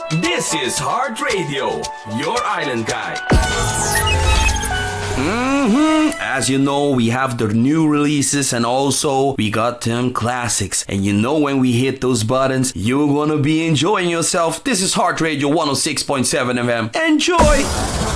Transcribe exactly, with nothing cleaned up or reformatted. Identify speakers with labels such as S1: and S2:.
S1: This is Heart Radio, your island guide. Mm-hmm. As you know, we have the new releases and also we got them classics. And you know when we hit those buttons, you're gonna be enjoying yourself. This is Heart Radio one oh six point seven F M. Enjoy!